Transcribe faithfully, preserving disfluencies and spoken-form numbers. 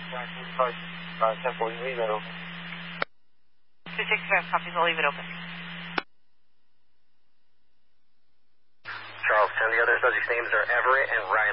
Uh, ten forty, leave that open. two sixty-five copies, I'll leave it open. Charles ten, the other subjects' names are Everett and Ryan.